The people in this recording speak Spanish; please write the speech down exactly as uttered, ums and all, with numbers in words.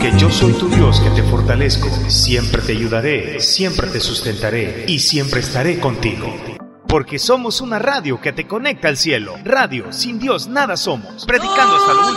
Porque yo soy tu Dios que te fortalezco, siempre te ayudaré, siempre te sustentaré y siempre estaré contigo. Porque somos una radio que te conecta al cielo. Radio, sin Dios nada somos. Predicando hasta lo último.